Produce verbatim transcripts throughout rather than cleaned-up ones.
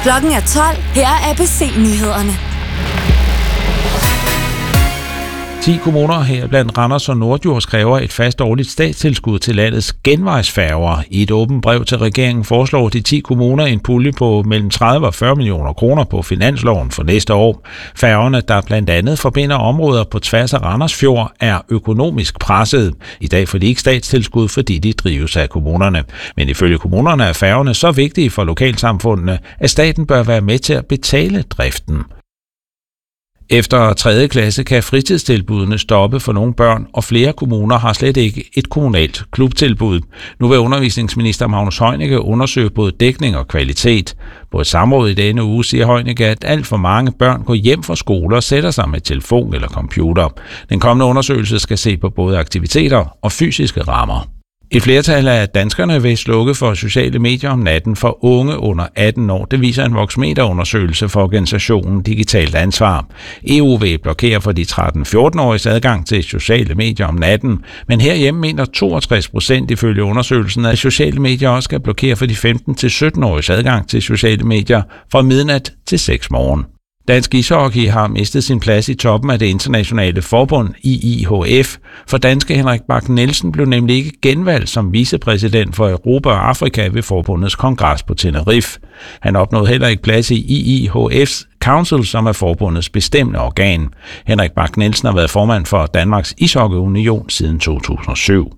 Klokken er tolv. Her er A B C-nyhederne. ti kommuner her blandt Randers og Nordjurs kræver et fast årligt statstilskud til landets genvejsfærger. I et åbent brev til regeringen foreslår de ti kommuner en pulje på mellem tredive og fyrre millioner kroner på finansloven for næste år. Færgerne, der blandt andet forbinder områder på tværs af Randers Fjord, er økonomisk presset. I dag får de ikke statstilskud, fordi de drives af kommunerne. Men ifølge kommunerne er færgerne så vigtige for lokalsamfundene, at staten bør være med til at betale driften. Efter tredje klasse kan fritidstilbudene stoppe for nogle børn, og flere kommuner har slet ikke et kommunalt klubtilbud. Nu vil undervisningsminister Magnus Heunicke undersøge både dækning og kvalitet. På et samråd i denne uge siger Heunicke, at alt for mange børn går hjem fra skole og sætter sig med telefon eller computer. Den kommende undersøgelse skal se på både aktiviteter og fysiske rammer. Et flertal af danskerne vil slukke for sociale medier om natten for unge under atten år. Det viser en Voxmeter-undersøgelse for organisationen Digitalt Ansvar. E U vil blokere for de tretten-fjorten-åriges adgang til sociale medier om natten, men herhjemme mener toogtres procent ifølge undersøgelsen, at sociale medier også skal blokere for de femten til sytten-åriges adgang til sociale medier fra midnat til seks morgen. Dansk ishockey har mistet sin plads i toppen af det internationale forbund I I H F, for danske Henrik Bak Nielsen blev nemlig ikke genvalgt som vicepræsident for Europa og Afrika ved forbundets kongres på Tenerife. Han opnåede heller ikke plads i I I H F's Council, som er forbundets bestemmende organ. Henrik Bak Nielsen har været formand for Danmarks Ishockey-union siden to tusind og syv.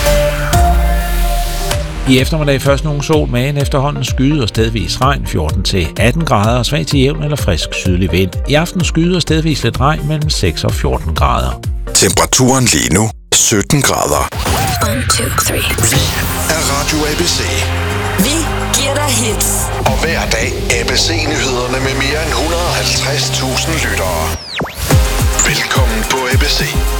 I eftermiddag først nogle sol, men efterhånden skyde og stedvis regn, fjorten til atten grader, og svag til jævn eller frisk sydlig vind. I aften skyde og stedvis lidt regn mellem seks og fjorten grader. Temperaturen lige nu sytten grader. one, two, three. Vi er Radio A B C. Vi giver dig hits. Og hver dag A B C-nyhederne med mere end et hundrede og halvtreds tusind lyttere. Velkommen på A B C.